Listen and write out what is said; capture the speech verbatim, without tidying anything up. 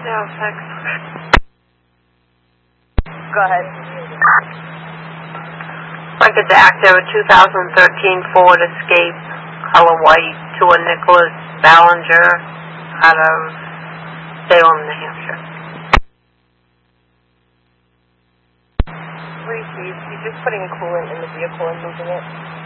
Yeah, thanks. Go ahead. Like a Active two thousand thirteen Ford Escape, color white, to a Nicholas Ballinger out of Salem, New Hampshire. Received. He's just putting coolant in the vehicle and moving it.